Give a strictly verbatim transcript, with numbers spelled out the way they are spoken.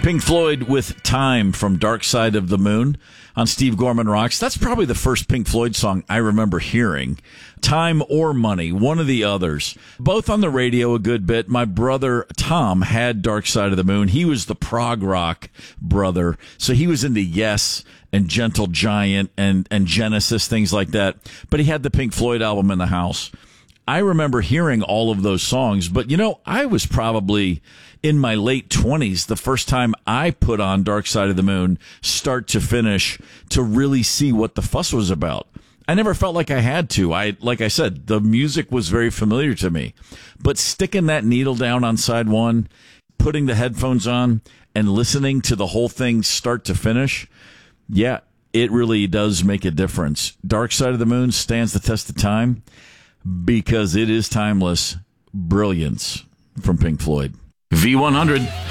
Pink Floyd with Time from Dark Side of the Moon on Steve Gorman Rocks. That's probably the first Pink Floyd song I remember hearing. Time or Money, one of the others. Both on the radio a good bit. My brother Tom had Dark Side of the Moon. He was the prog rock brother. So he was into Yes and Gentle Giant and, and Genesis, things like that. But he had the Pink Floyd album in the house. I remember hearing all of those songs, but you know, I was probably in my late twenties the first time I put on Dark Side of the Moon, start to finish, to really see what the fuss was about. I never felt like I had to. I, like I said, the music was very familiar to me, but sticking that needle down on side one, putting the headphones on and listening to the whole thing start to finish, yeah, it really does make a difference. Dark Side of the Moon stands the test of time, because it is timeless brilliance from Pink Floyd. V one hundred.